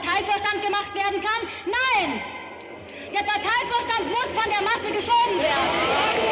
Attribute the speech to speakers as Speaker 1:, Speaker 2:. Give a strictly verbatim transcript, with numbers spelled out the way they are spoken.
Speaker 1: Parteivorstand gemacht werden kann? Nein! Der Parteivorstand muss von der Masse geschoben werden.